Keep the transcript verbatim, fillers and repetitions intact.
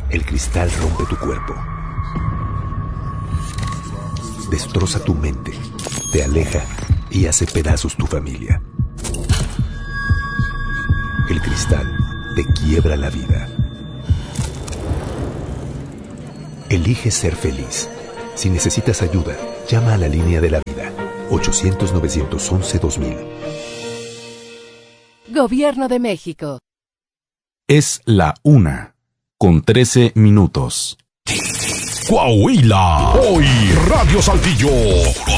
El cristal rompe tu cuerpo. Destroza tu mente, te aleja y hace pedazos tu familia. El cristal te quiebra la vida. Elige ser feliz. Si necesitas ayuda, llama a la línea de la vida. ochocientos, novecientos once, dos mil. Gobierno de México. Es la una, con trece minutos. Coahuila. Hoy Radio Saltillo.